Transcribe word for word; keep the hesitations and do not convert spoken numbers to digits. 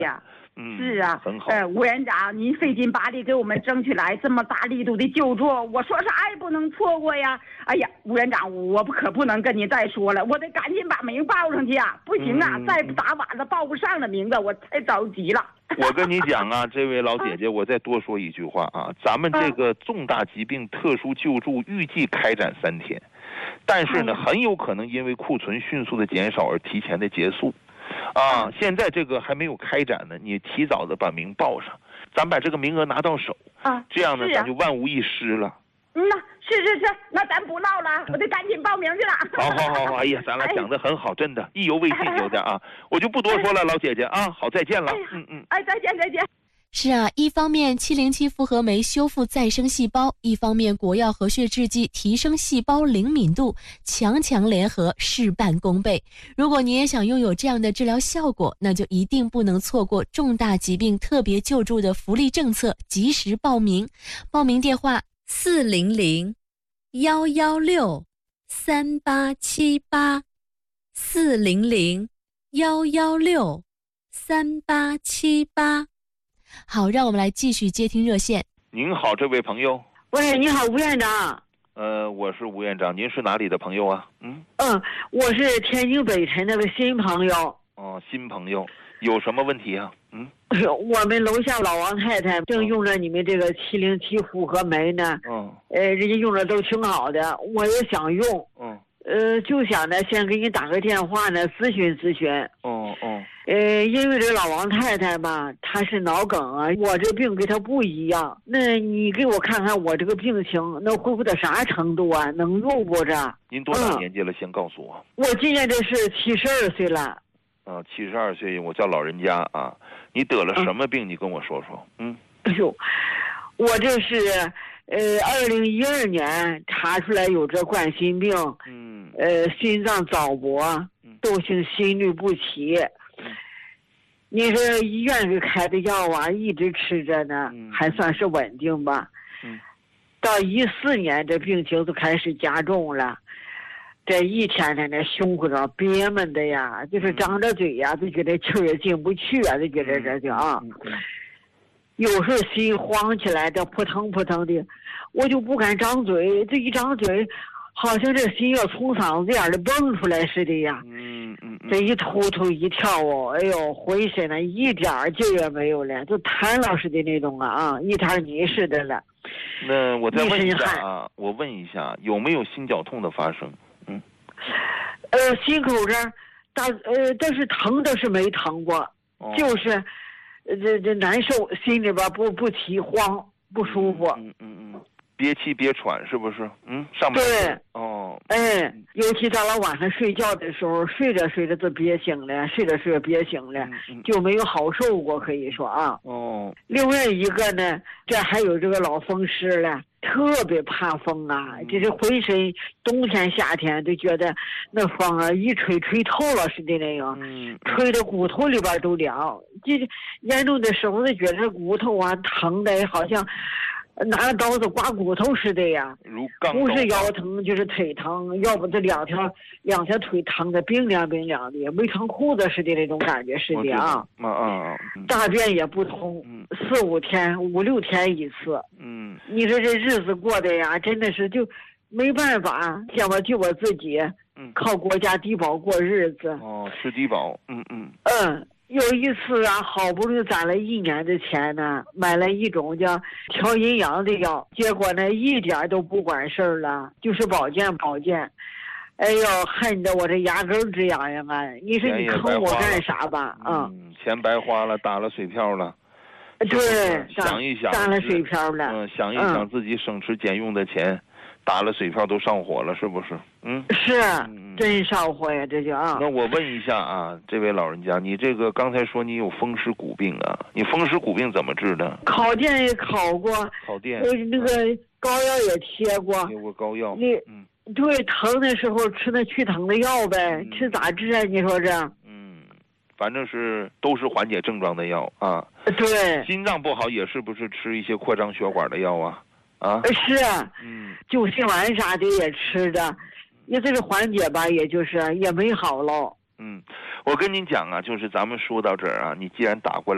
呀。 嗯， 是啊， 很好。 呃，吴院长，您费劲巴力给我们争取来这么大力度的救助，我说是爱不能错过呀。哎呀，吴院长，我不可不能跟您再说了，我得赶紧把名报上去啊！不行啊， 嗯、 再不打晚了报不上的名字，我太着急了。 我跟你讲啊，这位老姐姐，我再多说一句话啊，咱们这个重大疾病特殊救助预计开展三天，但是呢，很有可能因为库存迅速的减少而提前的结束。啊，现在这个还没有开展呢，你提早的把名报上，咱把这个名额拿到手啊， 这样呢， 啊、 咱就万无一失了。 嗯呐，是是是，那咱不闹了，我得赶紧报名去了。 好好好好，哎呀，咱俩讲得很好，真的意犹未尽有点啊，我就不多说了，老姐姐啊，好，再见了。嗯嗯， 哎，再见再见。 是啊，一方面七零七复合酶修复再生细胞，一方面国药和血制剂提升细胞灵敏度，强强联合，事半功倍。如果你也想拥有这样的治疗效果，那就一定不能错过重大疾病特别救助的福利政策，及时报名。报名电话四零零幺幺六三八七八，四零零幺幺六三八七八。 好，让我们来继续接听热线。 您好，这位朋友。 喂，你好，吴院长。 呃，我是吴院长，您是哪里的朋友啊？ 嗯嗯，我是天津北辰那个新朋友。 哦，新朋友，有什么问题啊？嗯， 我们楼下老王太太正用着你们这个七零七复合酶呢。嗯，呃，人家用着都挺好的，我也想用。嗯，呃，就想着先给你打个电话呢，咨询咨询。 哦哦。 呃，因为这老王太太吧，她是脑梗啊，我这病跟她不一样。那你给我看看我这个病情能恢复到啥程度啊？能用不这？ 您多大年纪了？嗯、先告诉我。 我今年这是七十二岁了。 啊，七十二岁，我叫老人家啊。你得了什么病？嗯、你跟我说说。嗯。 哎呦，我这是呃，二零一二年查出来有这冠心病。嗯。呃，心脏早搏，窦性心律不齐。你说医院给开的药啊，一直吃着呢，嗯、还算是稳定吧。嗯、到一四年，这病情就开始加重了。这一天天的胸口上憋闷的呀，就是张着嘴呀，就觉得气儿也进不去啊，就觉得这就啊。嗯嗯、有时候心慌起来，这扑腾扑腾的，我就不敢张嘴，这一张嘴，好像这心要从嗓子眼里蹦出来似的呀。嗯嗯，这一突突一跳哦，哎呦，浑身呢一点劲也没有了，就瘫了似的那种啊啊，一滩泥似的了。 那我再问一下啊，我问一下，有没有心绞痛的发生？嗯， 呃，心口这儿，大呃，但是疼的是没疼过，哦、就是，呃，这这难受，心里边不不齐慌不舒服。 嗯嗯嗯。憋气憋喘是不是？嗯，上班对哦， 哎，尤其到了晚上睡觉的时候，睡着睡着就憋醒了，睡着睡着憋醒了，嗯嗯、就没有好受过，可以说啊。哦。另外一个呢，这还有这个老风湿了，特别怕风啊，嗯、就是浑身冬天夏天都觉得那风啊一吹吹透了似的那样，嗯、吹的骨头里边都凉，就是严重的时候就觉得骨头啊疼的好像。拿刀子刮骨头似的呀，不是腰疼就是腿疼，要不这两条两条腿疼的冰凉冰凉的，没穿裤子似的那种感觉似的啊。啊啊！大便也不通，嗯、四五天、五六天一次。嗯，你说这日子过的呀，真的是就没办法，想吧就我自己，嗯，靠国家低保过日子。 哦，吃低保，嗯嗯。 嗯。有一次啊，好不容易攒了一年的钱呢，买了一种叫调阴阳的药，结果呢一点都不管事儿了，就是保健保健。哎呦，恨得我这牙根直痒痒啊！你说你坑我干啥吧？啊、 嗯，钱白花了，打了水漂了。 对， 想一想， 打了水漂了。 嗯，想一想自己省吃俭用的钱。嗯打了水漂都上火了，是不是？嗯， 是，真上火呀，这就啊。 那我问一下啊，这位老人家，你这个刚才说你有风湿骨病啊，你风湿骨病怎么治的？ 烤电也烤过， 烤电， 那个膏药也贴过， 贴过膏药。 你，嗯，对，疼的时候吃那去疼的药呗，嗯、吃咋治啊？你说这？ 嗯，反正是都是缓解症状的药啊。 对。 心脏不好也是不是吃一些扩张血管的药啊？啊， 是，嗯，救心丸啥的也吃着，也这个缓解吧，也就是也没好喽。 嗯，我跟您讲啊，就是咱们说到这儿啊，你既然打过来。